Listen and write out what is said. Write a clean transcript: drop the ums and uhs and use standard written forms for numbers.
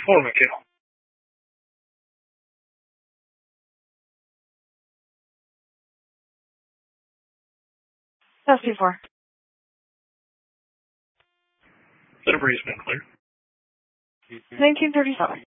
4 Mikhail. That's before. Delivery's been clear. 1937.